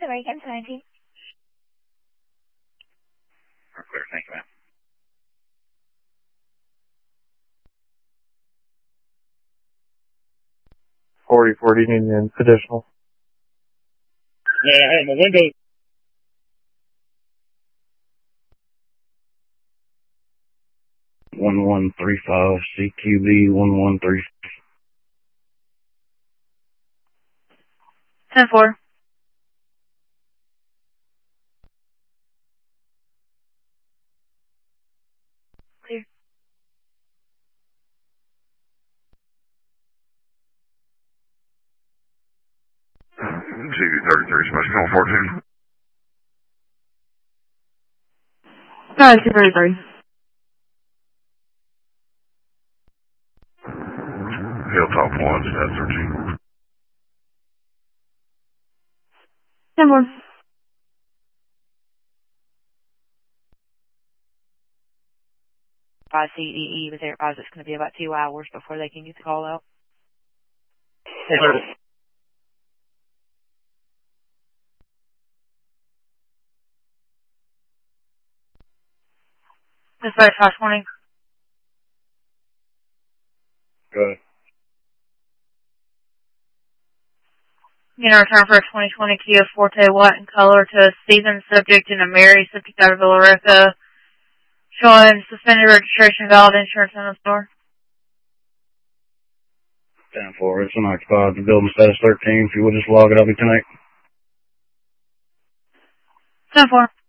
American 20. Clear, thank you, ma'am. 40 Union, additional. Yeah, I have my windows. (1135) CQB 1135. 10-4. Clear. 233, special 14. No, 233. Hilltop 1, stat 13. 10-4. By CEE was there. It's going to be about 2 hours before they can get the call out. Dispatch 520. Go ahead. You know, return for a 2020 Kia Forte white in color to a seasoned subject in a Mary, subject out of Villarica, showing suspended registration, valid insurance on the store. 10-4, it's unoccupied. The building status 13. If you would just log it, I'll be tonight. 10-4.